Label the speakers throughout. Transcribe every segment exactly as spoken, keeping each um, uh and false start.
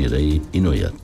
Speaker 1: мираи иноят.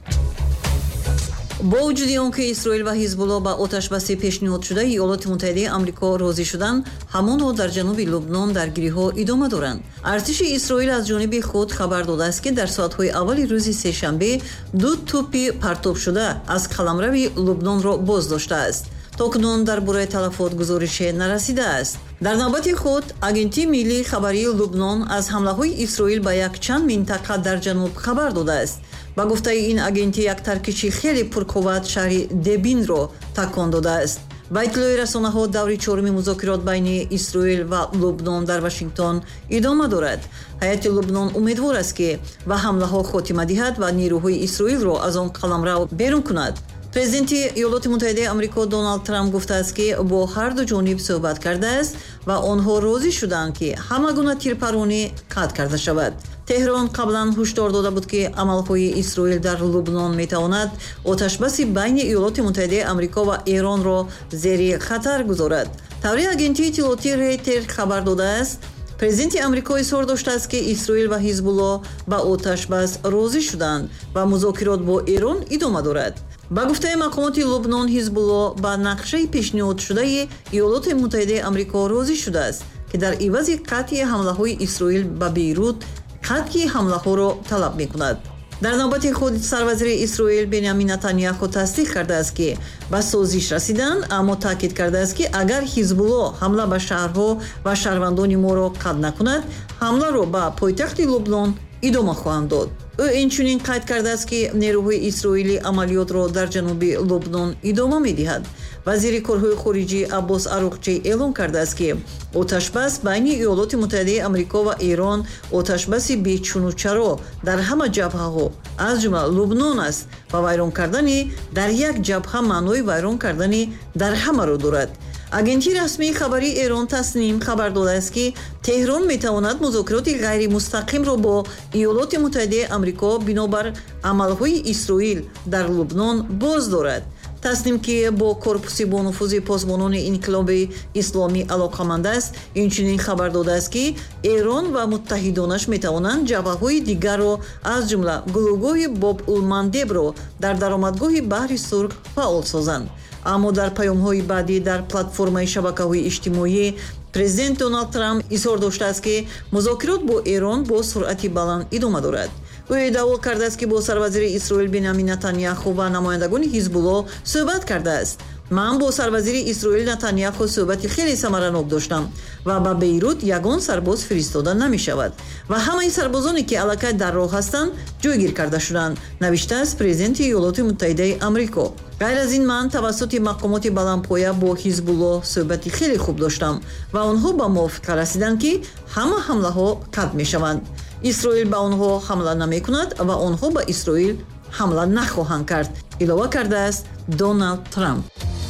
Speaker 2: бо вуҷуди он ки исроил ва ҳизбулло ба оташбаси пешниҳодшудаи иёлоти муттаҳидаи амрико розӣ шуданд, ҳамонҳо дар ҷануби лубнон даргириҳо идома доранд. артиши исроил аз ҷониби худ хабар додааст ки дар соатҳои аввали рӯзи сешанбе ду тӯпи партобшуда аз қаламрави лубнонро боз доштааст. то кунун дар бораи талафот гузорише нарасидааст. дар навбати худ агентии миллии хабарии лубнон аз ҳамлаҳои исроил ба якчанд минтақа дар ҷануб хабар додааст. ба гуфтаи ин агентӣ як таркиши хеле пурқувват шаҳри дебинро такон додааст. ба иттилои расонаҳо даври чорumi музокирот байни исроил ва лубнон дар Вашингтон идома дорад. ҳайати лубнон умедвор аст ки ба ҳамлаҳо хотима диҳад ва нерӯҳои исроилро аз он қаламрав берун кунад. президенти иёлоти муттаҳидаи амрико Доналд Трамп гуфтааст ки бо ҳарду ҷониб суҳбат кардааст ва онҳо розӣ шуданд ки ҳама гуна тирпаронӣ қатъ карда шавад. теҳрон қаблан ҳушдор дода буд ки амалҳои исроил дар лубнон метавонад оташбаси байни иёлоти муттаҳидаи амрико ва эронро зери хатар гузорад. таври агентии иттилоотии Рейтер хабар додааст, президенти амрико изҳор доштааст ки исроил ва ҳизбулло ба оташбас розӣ шуданд ва музокирот бо эрон идома дорад. ба гуфтаи мақомоти лубнон, ҳизбулло ба нақшаи пешниҳодшудаи иёлоти муттаҳидаи амрико розӣ шудааст ки дар ивази қатъи ҳамлаҳои исроил ба Бейрут қатъи ҳамлаҳоро талаб мекунад. дар навбати худ сарвазири исроил Бенямин Натаньяху тасдиқ кардааст ки ба созиш расиданд, аммо таъкид кардааст ки агар ҳизбулло ҳамла ба шаҳрҳо ва шаҳрвандони моро қатъ накунад, ҳамларо ба пойтахти Лубнон идома хоҳанд дод. ӯ инчунин қайд кардааст ки нерӯҳои исроилӣ амалиётро дар ҷануби Лубнон идома медиҳад. вазири корҳои хориҷӣ Аббос Аруқчӣ эълон кардааст ки оташбас байни иёлоти муттаҳидаи амрико ва Эрон оташбаси бечунучаро дар ҳама ҷабҳаҳо аз ҷумла Лубнон аст ва вайрон кардани дар як ҷабҳа маънои вайрон кардани дар ҳамаро дорад. агентии расмии хабарии Эрон Тасним хабар додааст ки Теҳрон метавонад музокироти ғайримустақимро бо иёлоти муттаҳидаи амрико бинобар амалҳои Исроил дар Лубнон боз дорад. тасним ки бо корпуси бонуфузи посбонони инқилоби исломӣ алоқаманд аст, инчунин хабар додааст ки Эрон ва муттаҳидонаш метавонанд ҷабҳаҳои дигарро аз ҷумла гулӯгоҳи Боб-ул-Мандебро дар даромадгоҳи Баҳри Сурх фаъол созанд. аммо дар паёмҳои баъдӣ дар платформаи шабакаҳои иҷтимоӣ президент Доналд Трамп изҳор доштааст ки музокирот бо Эрон бо суръати баланд идома дорад. ӯ иддао кардааст ки бо сарвазири Исроил Бенямин Натаньяху ва намояндагони ҳизбулло суҳбат кардааст. ман бо сарвазири Исроил Натаньяху суҳбати хеле самаранок доштам ва ба Бейрут ягон сарбоз фиристода намешавад ва ҳамаи сарбозоне ки аллакай дар роҳ ҳастанд ҷойгир карда шуданд, навиштааст президенти иёлоти муттаҳидаи амрико. ғайр аз ин, ман тавассути мақомоти баландпоя бо ҳизбулло суҳбати хеле хуб доштам ва онҳо ба мувофиқа расиданд ки ҳама ҳамлаҳо қатъ мешаванд. исроил ба онҳо ҳамла намекунад ва онҳо ба Исроил ҳамла нахоҳанд кард, илова кардааст Доналд Трамп.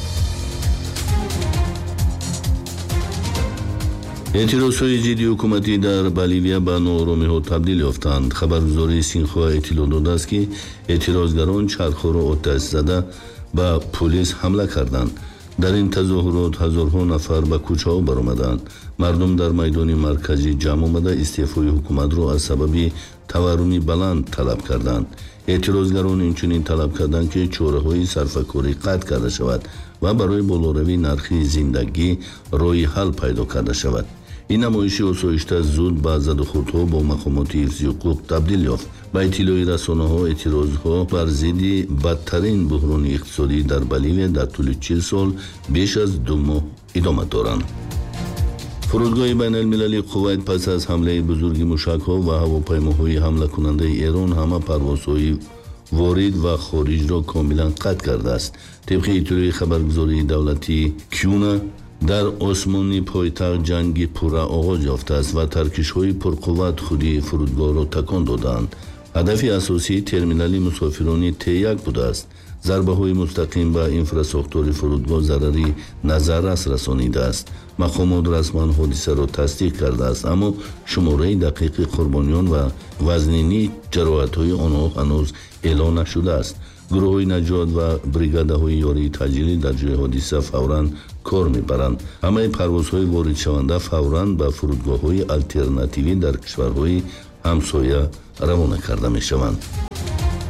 Speaker 1: эътирозҳои ҷиддии ҳукуматӣ дар Боливия ба нооромиҳо табдил ёфтанд. хабаргузории Синхуа иттилоъ додааст ки эътирозгарон чархҳоро оташ зада ба полис ҳамла карданд. дар ин тазоҳурот ҳазорҳо нафар ба кӯчаҳо баромаданд. мардум дар майдони марказӣ ҷамъ омада истеъфои ҳукуматро аз сабаби таварруми баланд талаб карданд. эътирозгарон инчунин талаб карданд ки чораҳои сарфакорӣ қатъ карда шавад ва барои болоравии нархи зиндагӣ роҳи ҳал пайдо карда шавад. ин намоиши осоишта зуд ба задухӯрдҳо бо мақомоти ҳифзи ҳуқуқ табдил ёфт. ба иттилои расонаҳо, эътирозҳо бар зидди бадтарин буҳрони иқтисодӣ дар Боливия дар тӯли чил сол беш аз ду моҳ идома доранд. фурудгоҳи байналмилалии Қувайт пас аз ҳамлаи бузурги мушакҳо ва ҳавопаймоҳои ҳамлакунандаи Эрон ҳама парвозҳои ворид ва хориҷро комилан қатъ кардааст. тибқи иттилои хабаргузории давлатии Кюна, дар осмони пойтахт ҷанги пурра оғоз ёфтааст ва таркишҳои пурқувват худи фурудгоҳро такон доданд. ҳадафи асосии терминали мусофирони Т як будааст. зарбаҳои мустақим ба инфрасохтори фурудгоҳ зарари назаррас расонидааст. мақомот расман ҳодисаро тасдиқ кардааст, аммо шумораи дақиқи қурбониён ва вазнини ҷароҳатҳои онҳо ҳанӯз эълон нашудааст. гурӯҳҳои наҷот ва бригадаҳои ёрии таъҷилӣ дар ҷои ҳодиса фавран кор мебаранд. ҳамаи парвозҳои воридшаванда фавран ба фурудгоҳҳои алтернативӣ дар кишварҳои ҳамсоя равона карда мешаванд.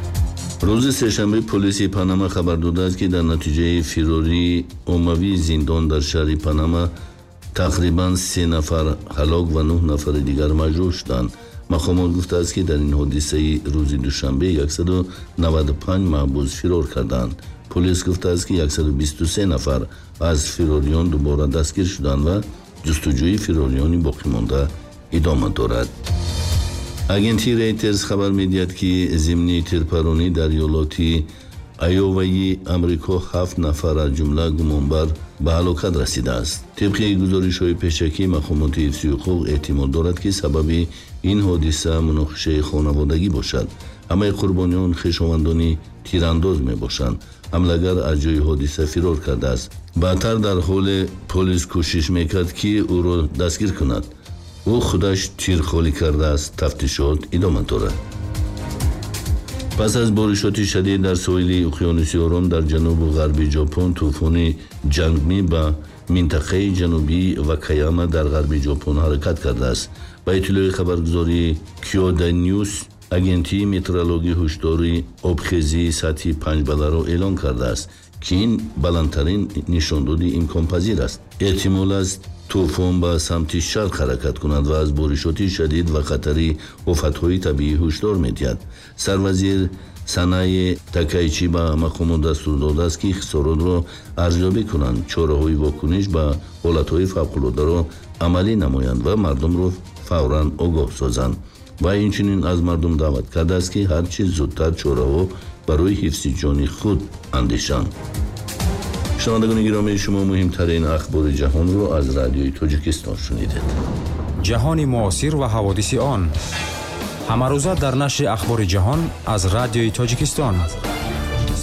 Speaker 1: рӯзи сешанбе полиси Панама хабар додааст, ки дар натиҷаи фирории оммавии зиндон дар шаҳри Панама тақрибан се нафар ҳалок ва нӯҳ нафари дигар маҷрӯҳ шуданд. мақомот гуфтааст, ки дар ин ҳодисаи рӯзи душанбе яксаду наваду панҷ маҳбус фирор карданд. полис гуфтааст, ки яксаду бисту се нафар аз фирориён дубора дастгир шуданд ва ҷустуҷӯи фирориёни боқимонда идома дорад. агентии Reuters хабар медиҳад, ки зимни тирпаронӣ дар иёлоти Айоваи Амрико ҳафт нафар аз ҷумла гумонбар ба ҳалокат расидааст. тибқи гузоришҳои пешакӣ мақомоти ҳифзи ҳуқуқ эҳтимол дорад, ки сабаби ин ҳодиса муноқишаи хонаводагӣ бошад. ҳамаи қурбониён хишовандони тирандоз мебошанд. ҳамлагар аз ҷои ҳодиса фирор кардааст. баъдтар дар ҳоле полис кӯшиш мекард, ки ӯро дастгир кунад. ӯ худаш тир холӣ кардааст. тафтишот идома дорад. пас аз боришоти шадид дар соҳили уқёнуси Ором дар ҷанубу ғарби ҷопон, тӯфони ҷангмӣ ба минтақаи ҷанубӣ Вакаяма дар ғарби ҷопон ҳаракат кардааст. ба иттилои хабаргузории Kyodo News, агентии метеорологӣ ҳушдори обхезии сатҳи панҷбаларо эълон кардааст, ки ин баландтарин нишондоди имконпазир аст. эҳтимол аст тӯфон ба самти шарқ ҳаракат кунад ва аз боришоти шадид ва хатари офатҳои табиӣ ҳушдор медиҳад. сарвазир Санае Такайчи ба мақомот дастур додааст, ки хисоротро арзёбӣ кунанд, чораҳои вокуниш ба ҳолатҳои фавқулоддаро амалӣ намоянд ва мардумро фавран огоҳ созанд. ва инчунин аз мардум даъват кардааст, ки ҳарчи зудтар чораҳо барои ҳифзи ҷони худ андешанд. шунавандагони гиромӣ, шумо муҳимтарин ахбори ҷаҳонро аз радиои Тоҷикистон шунидед.
Speaker 3: ҷаҳони муосир ва ҳаводиси он ҳамарӯза дар нашри ахбори ҷаҳон аз радиои Тоҷикистон.